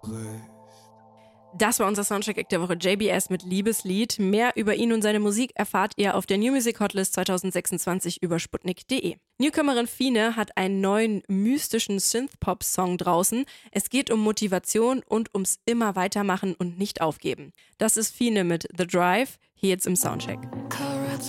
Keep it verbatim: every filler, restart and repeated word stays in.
Das war unser Soundcheck der Woche. J B S mit Liebeslied. Mehr über ihn und seine Musik erfahrt ihr auf der New Music Hotlist zwanzig sechsundzwanzig über sputnik punkt de. Newcomerin Fine hat einen neuen mystischen Synth-Pop-Song draußen. Es geht um Motivation und ums immer weitermachen und nicht aufgeben. Das ist Fine mit The Drive, hier jetzt im Soundcheck.